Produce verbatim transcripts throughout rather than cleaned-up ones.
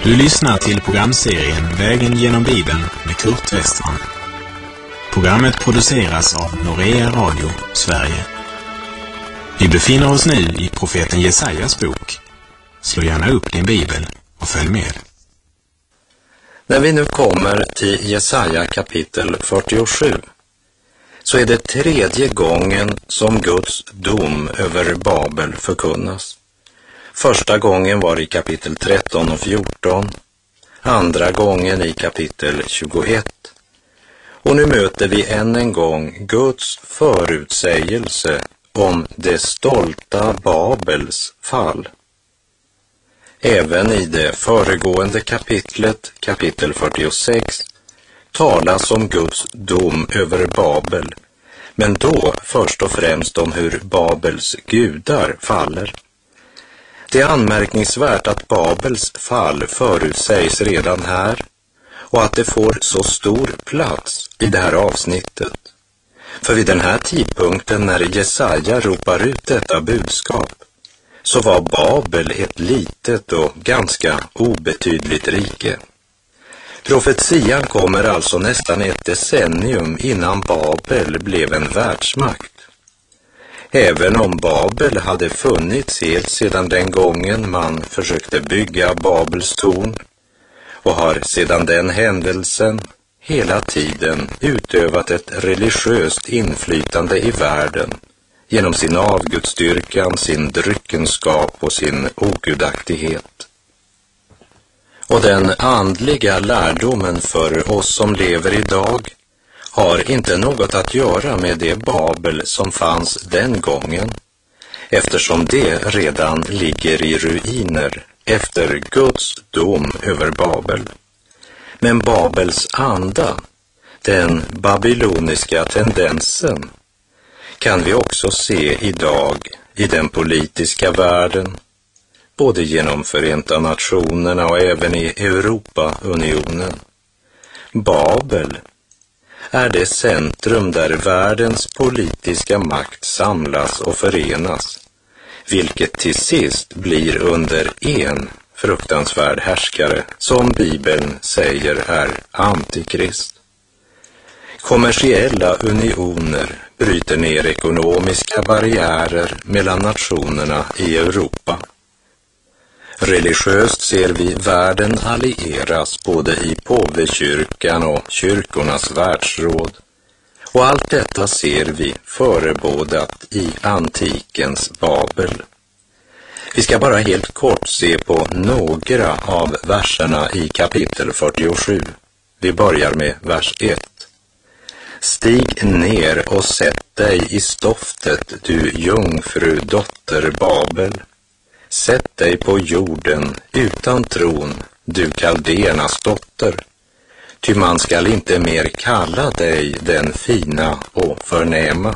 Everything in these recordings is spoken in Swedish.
Du lyssnar till programserien Vägen genom Bibeln med Kurt Westman. Programmet produceras av Norea Radio, Sverige. Vi befinner oss nu i profeten Jesajas bok. Slå gärna upp din bibel och följ med. När vi nu kommer till Jesaja kapitel fyrtiosju så är det tredje gången som Guds dom över Babel förkunnas. Första gången var i kapitel tretton och fjorton, andra gången i kapitel tjugoett. Och nu möter vi än en gång Guds förutsägelse om det stolta Babels fall. Även i det föregående kapitlet, kapitel fyrtiosex, talas om Guds dom över Babel, men då först och främst om hur Babels gudar faller. Det är anmärkningsvärt att Babels fall förutsägs redan här och att det får så stor plats i det här avsnittet. För vid den här tidpunkten när Jesaja ropar ut detta budskap så var Babel ett litet och ganska obetydligt rike. Profetian kommer alltså nästan ett decennium innan Babel blev en världsmakt. Även om Babel hade funnits helt sedan den gången man försökte bygga Babels torn och har sedan den händelsen hela tiden utövat ett religiöst inflytande i världen genom sin avgudstyrkan, sin dryckenskap och sin ogudaktighet. Och den andliga lärdomen för oss som lever idag har inte något att göra med det Babel som fanns den gången, eftersom det redan ligger i ruiner efter Guds dom över Babel. Men Babels anda, den babyloniska tendensen, kan vi också se idag i den politiska världen, både genom Förenta nationerna och även i Europaunionen. Babel är det centrum där världens politiska makt samlas och förenas, vilket till sist blir under en fruktansvärd härskare som Bibeln säger är Antikrist. Kommersiella unioner bryter ner ekonomiska barriärer mellan nationerna i Europa. Religiöst ser vi världen allieras både i påvekyrkan och kyrkornas världsråd. Och allt detta ser vi förebådat i antikens Babel. Vi ska bara helt kort se på några av verserna i kapitel fyrtiosju. Vi börjar med vers ett. Stig ner och sätt dig i stoftet, du jungfru dotter Babel. Sätt dig på jorden utan tron, du kaldernas dotter. Ty man skall inte mer kalla dig den fina och förnäma.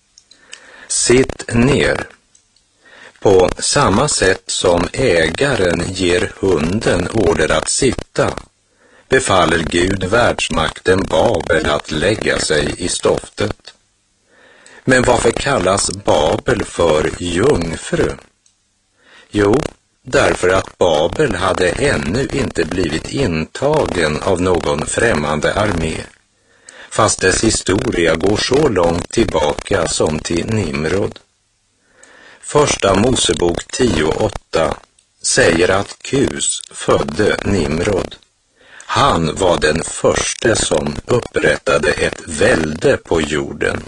Sitt ner. På samma sätt som ägaren ger hunden order att sitta, befaller Gud världsmakten Babel att lägga sig i stoftet. Men varför kallas Babel för jungfru? Jo, därför att Babel hade ännu inte blivit intagen av någon främmande armé, fast dess historia går så långt tillbaka som till Nimrod. Första Mosebok tio åtta säger att Kus födde Nimrod. Han var den första som upprättade ett välde på jorden.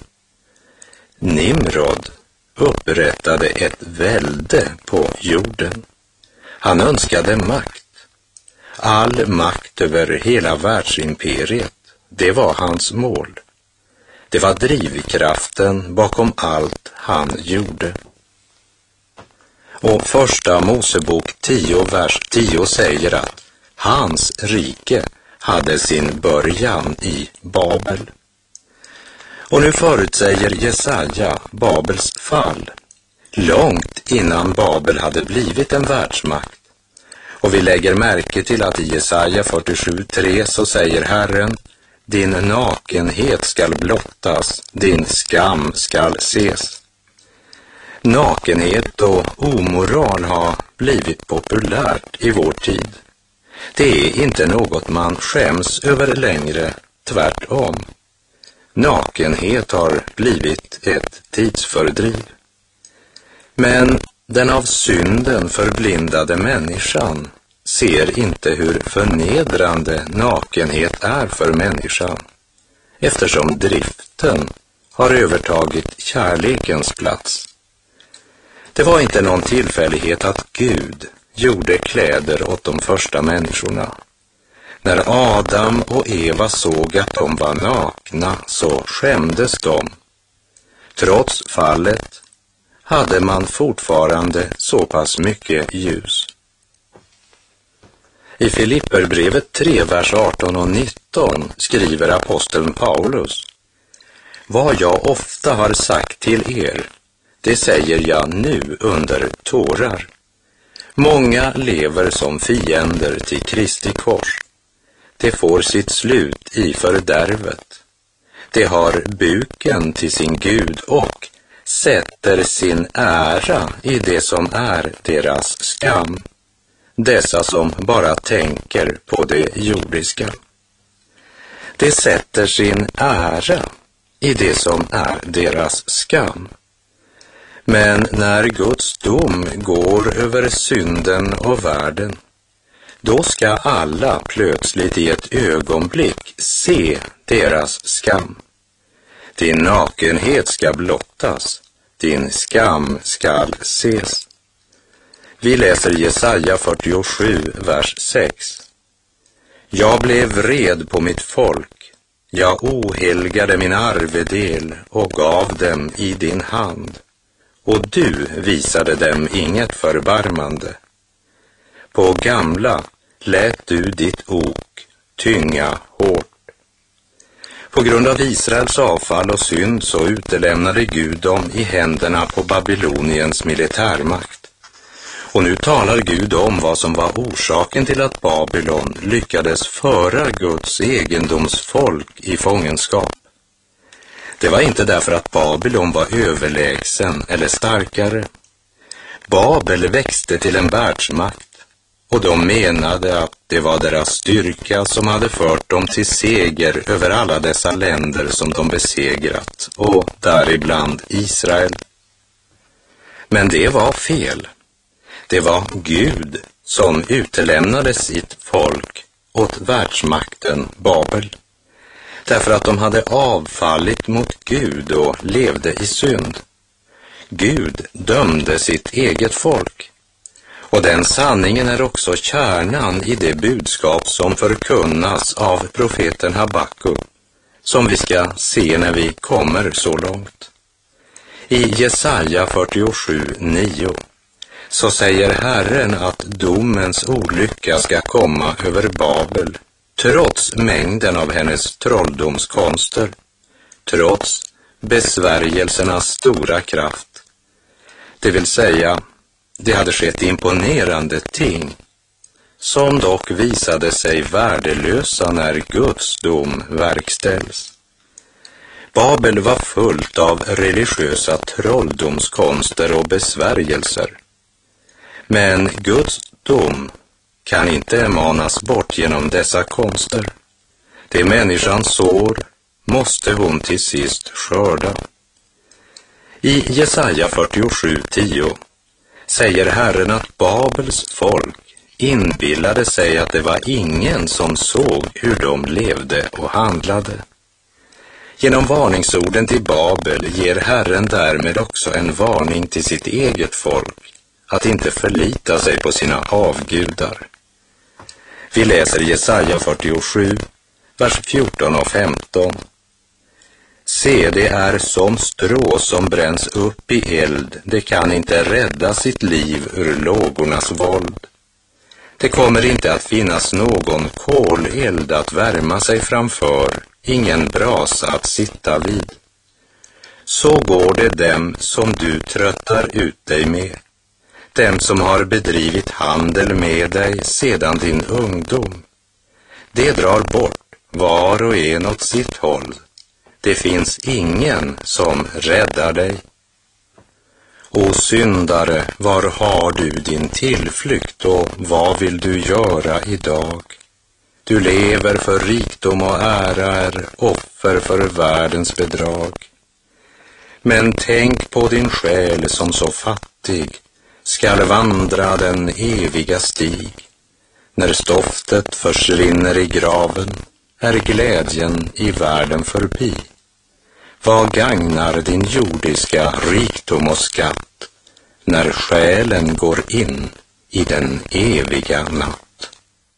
Nimrod upprättade ett välde på jorden. Han önskade makt. All makt över hela världsimperiet, det var hans mål. Det var drivkraften bakom allt han gjorde. Och första Mosebok tio, vers tio säger att hans rike hade sin början i Babel. Och nu förutsäger Jesaja Babels fall, långt innan Babel hade blivit en världsmakt. Och vi lägger märke till att i Jesaja fyrtiosju tre så säger Herren, din nakenhet skall blottas, din skam skall ses. Nakenhet och omoral har blivit populärt i vår tid. Det är inte något man skäms över längre, tvärtom. Nakenhet har blivit ett tidsfördriv. Men den av synden förblindade människan ser inte hur förnedrande nakenhet är för människan, eftersom driften har övertagit kärlekens plats. Det var inte någon tillfällighet att Gud gjorde kläder åt de första människorna. När Adam och Eva såg att de var nakna så skämdes de. Trots fallet hade man fortfarande så pass mycket ljus. I Filipperbrevet tre, vers arton och nitton skriver aposteln Paulus: Vad jag ofta har sagt till er, det säger jag nu under tårar. Många lever som fiender till Kristi kors. Det får sitt slut i fördärvet. Det har buken till sin Gud och sätter sin ära i det som är deras skam. Dessa som bara tänker på det jordiska. Det sätter sin ära i det som är deras skam. Men när Guds dom går över synden och världen, då ska alla plötsligt i ett ögonblick se deras skam. Din nakenhet ska blottas, din skam skall ses. Vi läser Jesaja fyrtiosju, vers sex. Jag blev vred på mitt folk, jag ohelgade min arvedel och gav dem i din hand, och du visade dem inget förbarmande. På gamla lät du ditt ok tynga hårt. På grund av Israels avfall och synd så utelämnade Gud dem i händerna på Babyloniens militärmakt. Och nu talar Gud om vad som var orsaken till att Babylon lyckades föra Guds egendomsfolk i fångenskap. Det var inte därför att Babylon var överlägsen eller starkare. Babel växte till en världsmakt, och de menade att det var deras styrka som hade fört dem till seger över alla dessa länder som de besegrat, och däribland Israel. Men det var fel. Det var Gud som utelämnade sitt folk åt världsmakten Babel, därför att de hade avfallit mot Gud och levde i synd. Gud dömde sitt eget folk. Och den sanningen är också kärnan i det budskap som förkunnas av profeten Habakuk, som vi ska se när vi kommer så långt. I Jesaja fyrtiosju, nio så säger Herren att domens olycka ska komma över Babel, trots mängden av hennes trolldomskonster, trots besvärjelsernas stora kraft. Det vill säga, det hade skett imponerande ting, som dock visade sig värdelösa när Guds dom verkställs. Babel var fullt av religiösa trolldomskonster och besvärjelser. Men Guds dom kan inte manas bort genom dessa konster. Det människan sår måste hon till sist skörda. I Jesaja fyrtiosju, tio säger Herren att Babels folk inbillade sig att det var ingen som såg hur de levde och handlade. Genom varningsorden till Babel ger Herren därmed också en varning till sitt eget folk att inte förlita sig på sina avgudar. Vi läser Jesaja fyrtiosju, vers fjorton och femton. Se, det är som strå som bränns upp i eld, det kan inte rädda sitt liv ur lågornas våld. Det kommer inte att finnas någon koleld att värma sig framför, ingen brasa att sitta vid. Så går det dem som du tröttar ut dig med, dem som har bedrivit handel med dig sedan din ungdom. Det drar bort var och en åt sitt håll. Det finns ingen som räddar dig. O syndare, var har du din tillflykt och vad vill du göra idag? Du lever för rikdom och ära, är offer för världens bedrag. Men tänk på din själ som så fattig skall vandra den eviga stig. När stoftet försvinner i graven är glädjen i världen förbi. Vad gagnar din jordiska rikdom och skatt när själen går in i den eviga natt?